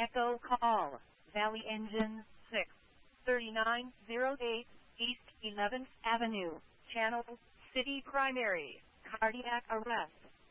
Echo Call, Valley Engine 6, 3908 East 11th Avenue, Channel City Primary, cardiac arrest.